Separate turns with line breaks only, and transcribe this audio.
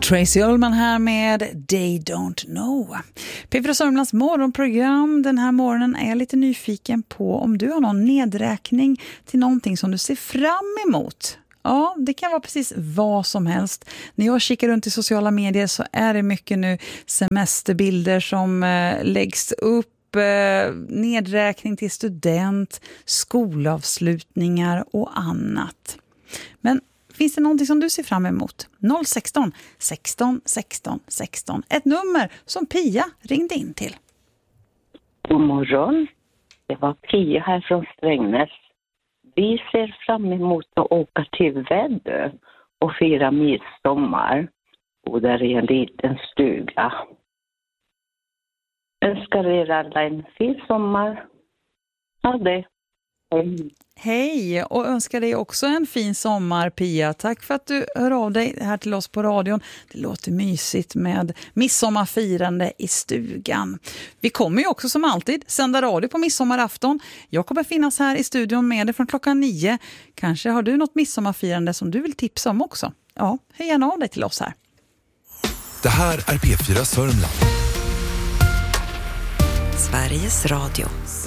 Tracy Ullman här med They Don't Know. P4 Sörmlands morgonprogram den här morgonen är lite nyfiken på om du har någon nedräkning till någonting som du ser fram emot. Ja, det kan vara precis vad som helst. När jag kikar runt i sociala medier så är det mycket nu semesterbilder som läggs upp. Nedräkning till student, skolavslutningar och annat. Men finns det någonting som du ser fram emot? 016 16 16 16. Ett nummer som Pia ringde in till.
God morgon. Det var Pia här från Strängnäs. Vi ser fram emot att åka till Väddö och fira midsommar. Och där är en liten stuga. Önskar er alla en fin sommar. Ja, det. Hej.
Hej, och önskar dig också en fin sommar, Pia. Tack för att du hör av dig här till oss på radion. Det låter mysigt med midsommarfirande i stugan. Vi kommer ju också som alltid sända radio på midsommarafton. Jag kommer finnas här i studion med dig från klockan 9. Kanske har du något midsommarfirande som du vill tipsa om också. Ja, hej gärna av dig till oss här.
Det här är P4 Sörmland.
Sveriges Radio.